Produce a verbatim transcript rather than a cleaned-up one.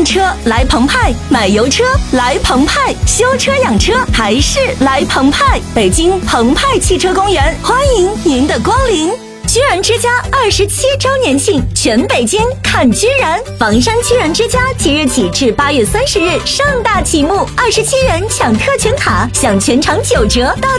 电车来澎湃，买油车来澎湃，修车养车还是来澎湃。北京澎湃汽车公园欢迎您的光临。居然之家二十七周年庆，全北京看居然！房山居然之家即日起至八月三十日盛大启幕，二十七元抢特权卡，享全场九折到